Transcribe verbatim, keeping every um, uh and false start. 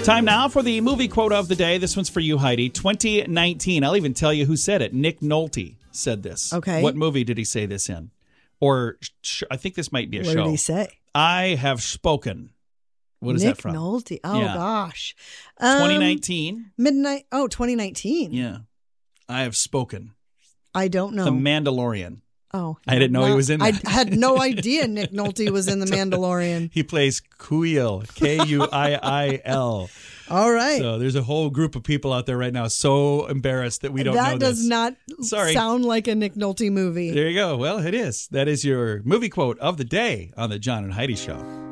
Time now for the movie quote of the day. This one's for you, Heidi. twenty nineteen. I'll even tell you who said it. Nick Nolte said this. Okay. What movie did he say this in? Or sh- I think this might be a what show. What did he say? I have spoken. What is Nick that from? Nick Nolte. Oh, yeah. gosh. Um, twenty nineteen. Midnight. Oh, twenty nineteen. Yeah. I have spoken. I don't know. The Mandalorian. Oh. I didn't know not, he was in that. I had no idea Nick Nolte was in The Mandalorian. He plays Kuiil. K U I I L. All right. So there's a whole group of people out there right now so embarrassed that we don't that know does this. not Sorry. sound like a Nick Nolte movie. There you go. Well, it is. That is your movie quote of the day on the John and Heidi Show.